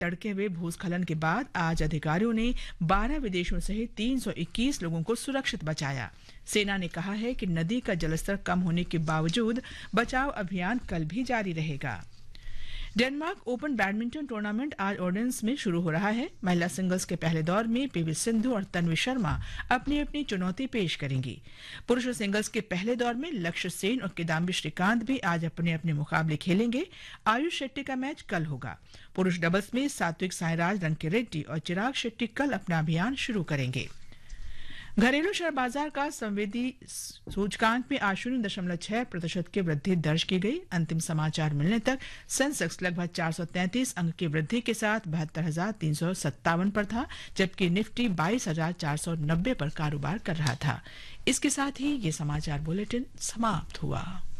तड़के हुए भूस्खलन के बाद आज अधिकारियों ने 12 विदेशियों सहित 321 लोगों को सुरक्षित बचाया। सेना ने कहा है कि नदी का जलस्तर कम होने के बावजूद बचाव अभियान कल भी जारी रहेगा। डेनमार्क ओपन बैडमिंटन टूर्नामेंट आज ओडेंस में शुरू हो रहा है। महिला सिंगल्स के पहले दौर में पीवी सिंधु और तन्वी शर्मा अपनी अपनी चुनौती पेश करेंगी। पुरुष सिंगल्स के पहले दौर में लक्ष्य सेन और किदाम्बी श्रीकांत भी आज अपने अपने मुकाबले खेलेंगे। आयुष शेट्टी का मैच कल होगा। पुरुष डबल्स में सात्विक साईराज, रंकीरेड्डी और चिराग शेट्टी कल अपना अभियान शुरू करेंगे। घरेलू शेयर बाजार का संवेदी सूचकांक में आज 0.6% की वृद्धि दर्ज की गई। अंतिम समाचार मिलने तक सेंसेक्स लगभग 433 अंक की वृद्धि के साथ 72,357 पर था, जबकि निफ्टी 22,490 पर कारोबार कर रहा था। इसके साथ ही ये समाचार बुलेटिन समाप्त हुआ।